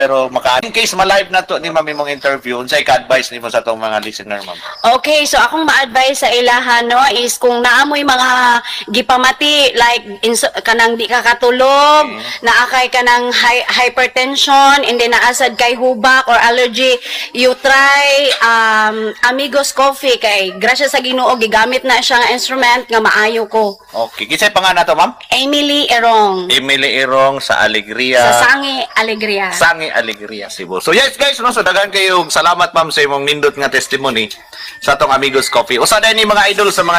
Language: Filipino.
pero in case ma-live na to ni ma'am imong interview, unsay ka-advise nimo sa tong mga listener, ma'am? Okay, so akong ma-advise sa ilaha no is kung naamoy mga gipamati like kanang di ka katulog, naakay kanang hypertension, and then naasad kay hubak or allergy, you try Amigos Coffee kay grasya sa Ginoo gigamit na siya nga instrument nga maayo ko. Okay, kinsay pangalan nato, ma'am? Emily Erong Emily Irong sa Alegria. sa Sangi Alegria. Sangi Alegria, Cebu. So yes guys, no, so daghan kayo salamat ma'am sa imong nindot nga testimony sa atong Amigos Coffee. Usa din ni mga idol sa mga